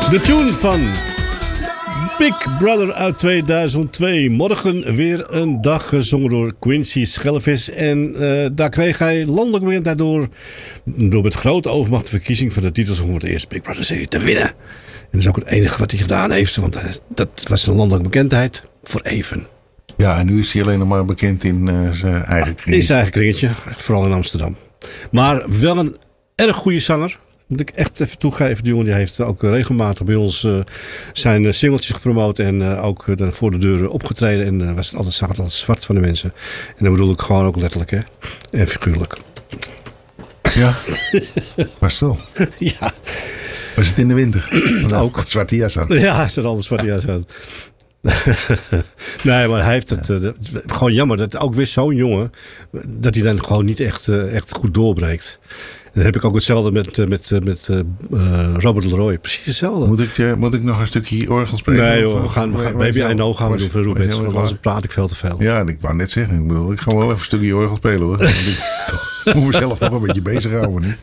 De tune van Big Brother uit 2002. Morgen weer een dag gezongen door Quincy Schelvis. En daar kreeg hij landelijk bekendheid door met grote overmacht de verkiezing van de titels om voor de eerste Big Brother serie te winnen. En dat is ook het enige wat hij gedaan heeft, want dat was een landelijke bekendheid voor even. Ja, en nu is hij alleen nog maar bekend in zijn eigen kringetje. In zijn eigen kringetje, vooral in Amsterdam. Maar wel een erg goede zanger. Moet ik echt even toegeven. Die jongen die heeft ook regelmatig bij ons zijn singeltjes gepromoot. En ook voor de deuren opgetreden. En zag het altijd zwart van de mensen. En dat bedoel ik gewoon ook letterlijk, hè. En figuurlijk. Ja, was wel. Ja. Was het in de winter? Ook. Zwarte jas aan. Ja, hij zat altijd zwarte jas aan. Nee, maar hij heeft het gewoon jammer. Dat ook weer zo'n jongen, dat hij dan gewoon niet echt goed doorbreekt. Dan heb ik ook hetzelfde met Robert Leroy. Precies hetzelfde. Moet ik nog een stukje orgel spelen? Nee joh, we gaan Baby I Know gaan we doen voor Rubens. Want anders praat ik veel te veel. Ja, ik wou net zeggen. Ik ga wel even een stukje orgel spelen hoor. Ik moet mezelf toch een beetje bezighouden. Niet?